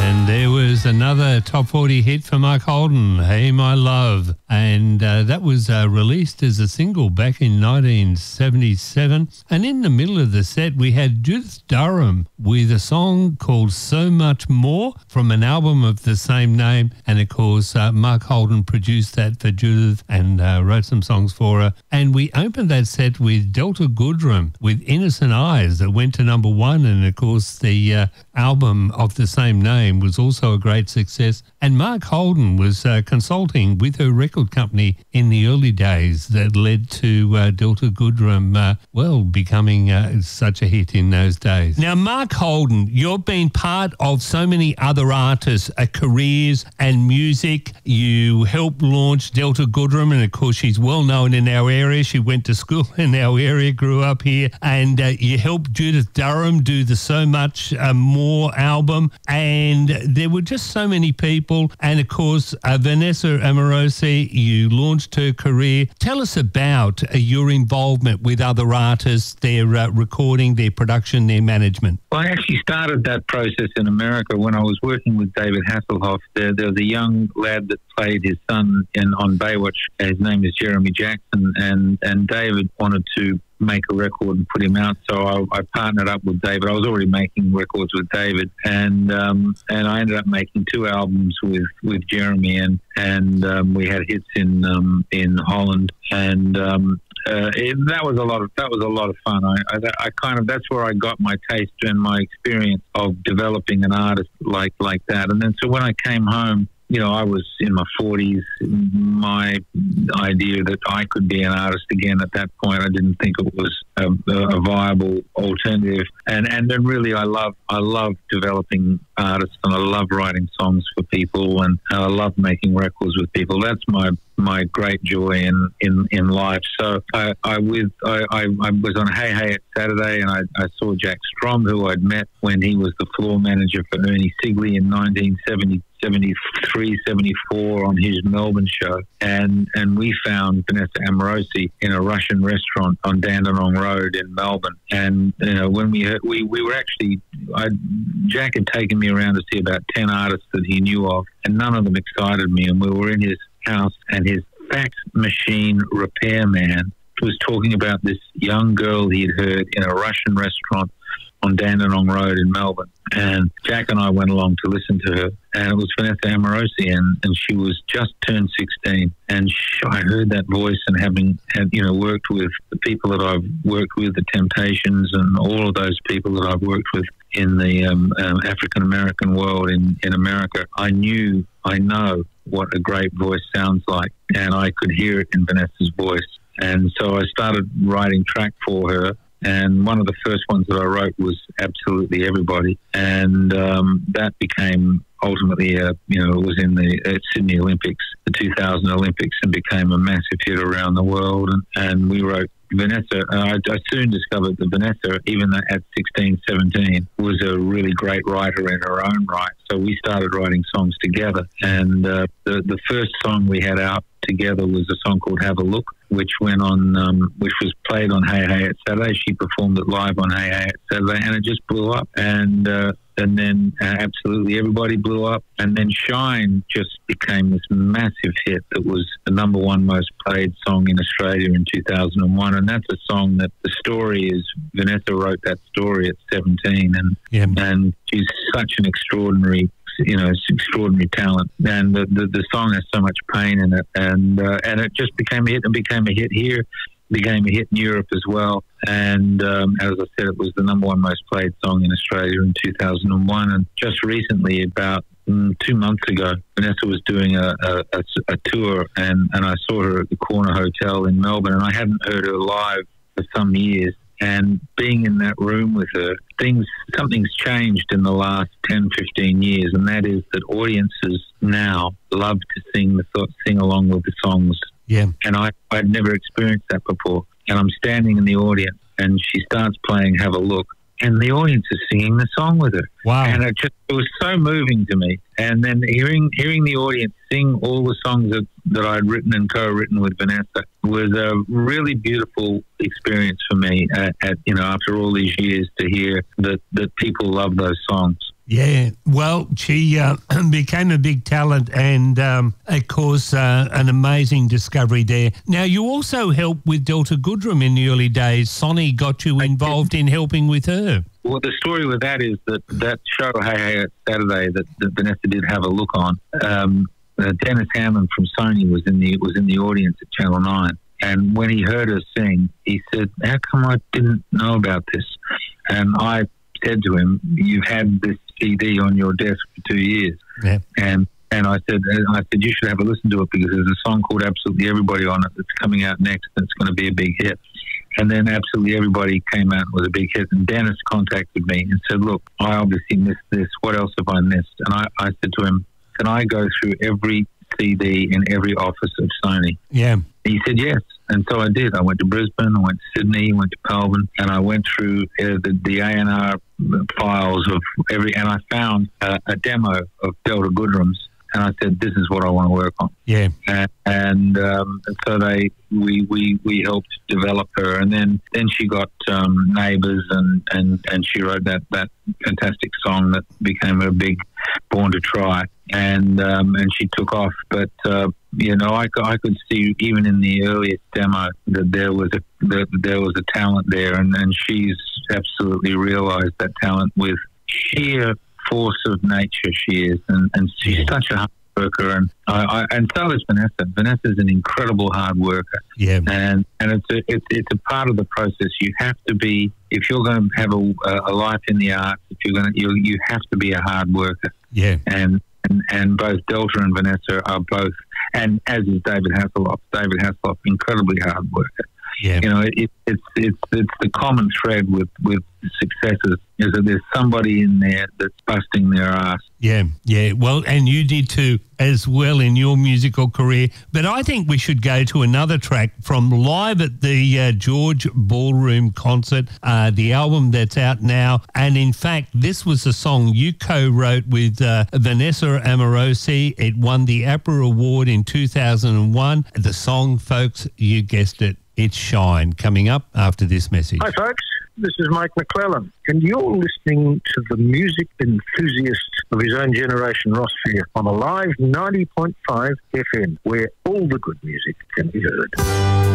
And there was another top 40 hit for Mark Holden, Hey My Love. And that was released as a single back in 1977. And in the middle of the set, we had Judith Durham with a song called So Much More from an album of the same name. And of course, Mark Holden produced that for Judith and wrote some songs for her. And we opened that set with Delta Goodrem with Innocent Eyes that went to number one. And of course, the album of the same name was also a great success. And Mark Holden was consulting with her record company in the early days that led to Delta Goodrem, becoming such a hit in those days. Now, Mark Holden, you've been part of so many other artists' careers and music. You helped launch Delta Goodrem, and of course, she's well known in our area. She went to school in our area, grew up here, and you helped Judith Durham do the So Much More album. And there were just so many people. And of course, Vanessa Amorosi, you launched her career. Tell us about your involvement with other artists, their recording, their production, their management. Well, I actually started that process in America when I was working with David Hasselhoff. There was a young lad that played his son on Baywatch. His name is Jeremy Jackson, and David wanted to make a record and put him out. So I partnered up with David. I was already making records with David, and I ended up making two albums with Jeremy, and we had hits in Holland, and that was a lot of fun. I kind of, that's where I got my taste and my experience of developing an artist like that. And then so when I came home, you know, I was in my 40s. My idea that I could be an artist again at that point, I didn't think it was a viable alternative. And then really, I love developing artists, and I love writing songs for people, and I love making records with people. That's my great joy in life. So I was on Hey Hey It's Saturday, and I saw Jack Strom, who I'd met when he was the floor manager for Ernie Sigley in 1973, 74 on his Melbourne show. And we found Vanessa Amorosi in a Russian restaurant on Dandenong Road in Melbourne. And, you know, when we were actually, Jack had taken me around to see about 10 artists that he knew of, and none of them excited me. And we were in his house, and his fax machine repairman was talking about this young girl he'd heard in a Russian restaurant on Dandenong Road in Melbourne. And Jack and I went along to listen to her, and it was Vanessa Amorosi, and she was just turned 16. And I heard that voice, and having worked with the people that I've worked with, the Temptations, and all of those people that I've worked with in the African American world in America, I know what a great voice sounds like, and I could hear it in Vanessa's voice. And so I started writing track for her. And one of the first ones that I wrote was Absolutely Everybody. And that became ultimately, it was in the Sydney Olympics, the 2000 Olympics, and became a massive hit around the world. And we wrote Vanessa. I soon discovered that Vanessa, even at 16, 17, was a really great writer in her own right. So we started writing songs together. And the first song we had out together was a song called Have a Look, which went on, which was played on Hey Hey It's Saturday. She performed it live on Hey Hey It's Saturday, and it just blew up. And then Absolutely Everybody blew up. And then Shine just became this massive hit that was the number one most played song in Australia in 2001. And that's a song that the story is, Vanessa wrote that story at 17. And she's such an extraordinary talent, and the song has so much pain in it, and it just became a hit, and became a hit here, became a hit in Europe as well. And as I said, it was the number one most played song in Australia in 2001. And just recently, about 2 months ago, Vanessa was doing a tour, and I saw her at the Corner Hotel in Melbourne, and I hadn't heard her live for some years. And being in that room with her, something's changed in the last 10, 15 years, and that is that audiences now love to sing along with the songs. Yeah. And I'd never experienced that before. And I'm standing in the audience, and she starts playing Have a Look, and the audience is singing the song with her. Wow. And it was so moving to me. And then hearing the audience sing all the songs that I'd written and co-written with Vanessa was a really beautiful experience for me after all these years, to hear that people love those songs. Yeah, well, she became a big talent and, of course, an amazing discovery there. Now, you also helped with Delta Goodrem in the early days. Sonny got you involved in helping with her. Well, the story with that is that show, Hey Hey It's Saturday, that Vanessa did have a look on. Dennis Hamlin from Sony was in the audience at Channel 9. And when he heard her sing, he said, "How come I didn't know about this?" And I said to him, "You've had this CD on your desk for 2 years." Yeah. And I said, "You should have a listen to it because there's a song called Absolutely Everybody on it that's coming out next and it's going to be a big hit." And then Absolutely Everybody came out and was a big hit. And Dennis contacted me and said, "Look, I obviously missed this. What else have I missed?" And I said to him, "Can I go through every CD in every office of Sony?" Yeah. He said yes, and so I did. I went to Brisbane, I went to Sydney, I went to Melbourne, and I went through the A&R files of every, and I found a demo of Delta Goodrem's, and I said, "This is what I want to work on." Yeah. And so we helped develop her, and then she got Neighbours, and she wrote that fantastic song that became a big Born to Try, and she took off. But I could see even in the earliest demo that there was a talent there, and she's absolutely realised that talent with sheer force of nature. She is, and she's such a hard worker, and so is Vanessa. Vanessa's an incredible hard worker. Yeah, and it's a part of the process. You have to be, if you're going to have a life in the arts, if you have to be a hard worker. Yeah, and both Delta and Vanessa are both, and as is David Hasselhoff. David Hasselhoff, incredibly hard worker. Yeah, it's the common thread with successes is that there's somebody in there that's busting their ass. Yeah. Well, and you did too as well in your musical career. But I think we should go to another track from live at the George Ballroom concert, the album that's out now. And in fact, this was a song you co-wrote with Vanessa Amorosi. It won the APRA Award in 2001. The song, folks, you guessed it, it's Shine, coming up after this message. Hi, folks. This is Mike McClellan, and you're listening to the music enthusiast of his own generation, Ross Fear, on a live 90.5 FM, where all the good music can be heard.